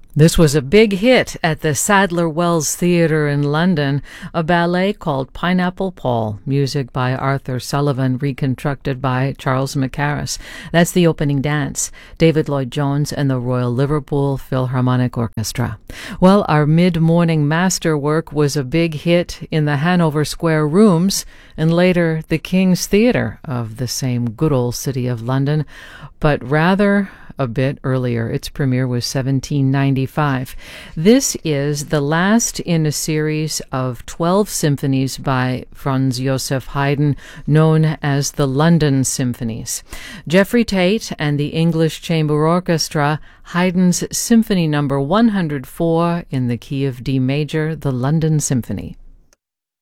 This was a big hit at the Sadler Wells Theatre in London, a ballet called Pineapple Paul, music by Arthur Sullivan, reconstructed by Charles Mackerras. That's the opening dance, David Lloyd-Jones and the Royal Liverpool Philharmonic Orchestra. Well, our mid-morning masterwork was a big hit in the Hanover Square Rooms and later the King's Theatre of the same good old city of London, but rather a bit earlier. Its premiere was 1795. This is the last in a series of 12 symphonies by Franz Joseph Haydn, known as the London Symphonies. Geoffrey Tate and the English Chamber Orchestra, Haydn's Symphony No. 104 in the key of D major, the London Symphony.